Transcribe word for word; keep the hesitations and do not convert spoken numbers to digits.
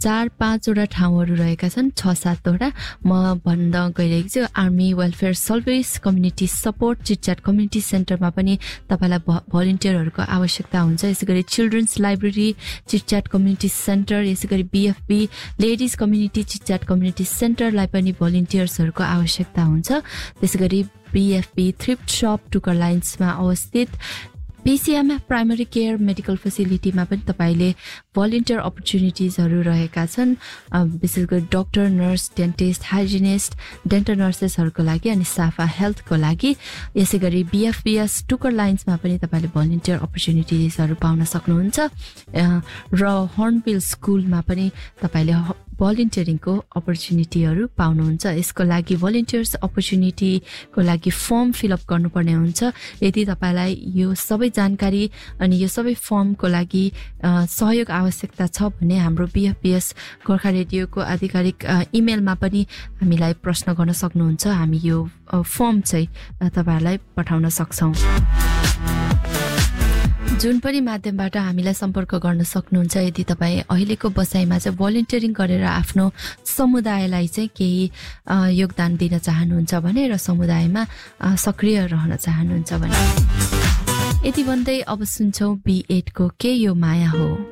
चार पाँचवटा ठाउँहरू रहेका छन्, छ सातवटा। म भन्न गइरहेको छु army welfare service community support चिटच्याट community सेन्टरमा पनि तपाईँलाई भलिन्टियरहरूको आवश्यकता हुन्छ। यसै गरी चिल्ड्रेन्स लाइब्रेरी चिटच्याट कम्युनिटी सेन्टर, यसै गरी बिएफबी लेडिज कम्युनिटी चिटच्याट कम्युनिटी सेन्टरलाई पनि भलिन्टियर्सहरूको आवश्यकता हुन्छ। त्यसै गरी बिएफबी थ्रिफ्ट सप टुकर लाइन्समा अवस्थित पिसिएम प्राइमरी केयर मेडिकल फेसिलिटीमा पनि तपाईँले भलिन्टियर अपर्च्युनिटिजहरू रहेका छन्, विशेष गरी doctor, nurse, dentist, hygienist, dental नर्सेसहरूको लागि अनि साफा हेल्थको लागि। यसै गरी बिएफबिएस टुकर लाइन्समा पनि तपाईँले भलिन्टियर अपर्च्युनिटिजहरू पाउन सक्नुहुन्छ र हर्नबिल स्कुलमा पनि तपाईँले भलिन्टियरिङको अपर्च्युनिटीहरू पाउनुहुन्छ। यसको लागि भलिन्टियर्स अपर्च्युनिटीको लागि फर्म फिलअप गर्नुपर्ने हुन्छ। यदि तपाईँलाई यो सबै जानकारी अनि यो सबै फर्मको लागि सहयोग आवश्यकता छ भने हाम्रो बिएफबिएस गोर्खा रेडियोको आधिकारिक इमेलमा पनि हामीलाई प्रश्न गर्न सक्नुहुन्छ। हामी यो फर्म चाहिँ तपाईँहरूलाई पठाउन सक्छौँ। जुन पनि माध्यमबाट हामीलाई सम्पर्क गर्न सक्नुहुन्छ। यदि तपाईँ अहिलेको बसाइमा चाहिँ भलिन्टियरिङ गरेर आफ्नो समुदायलाई चाहिँ केही योगदान दिन चाहनुहुन्छ भने र समुदायमा सक्रिय रहन चाहनुहुन्छ भने। यति भन्दै अब सुन्छौँ बी एडको के यो माया हो।